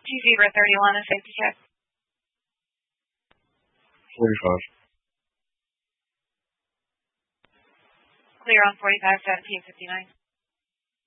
Zebra 31, a safety check. 45. Clear on 45, 1759.